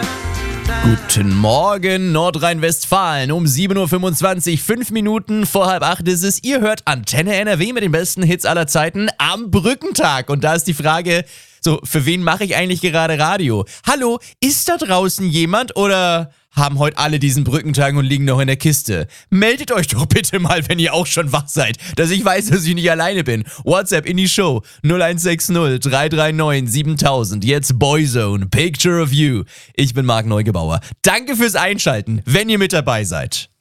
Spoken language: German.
Guten Morgen, Nordrhein-Westfalen. Um 7.25 Uhr, 5 Minuten vor 7:30 ist es. Ihr hört Antenne NRW mit den besten Hits aller Zeiten am Brückentag. Und da ist die Frage, so, für wen mache ich eigentlich gerade Radio? Hallo, ist da draußen jemand oder haben heute alle diesen Brückentag und liegen noch in der Kiste? Meldet euch doch bitte mal, wenn ihr auch schon wach seid, dass ich weiß, dass ich nicht alleine bin. WhatsApp in die Show 0160 339 7000. Jetzt Boyzone, Picture of You. Ich bin Marc Neugebauer. Danke fürs Einschalten, wenn ihr mit dabei seid.